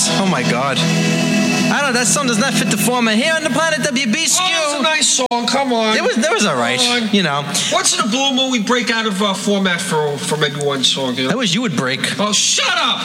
Yes. Oh my God. I don't know. That song does not fit the format here on the Planet WBSQ. Oh, it's a nice song. Come on. It was all right. You know. Once in a blue moon, we break out of format for maybe one song. You know? That was you would break. Oh, shut up.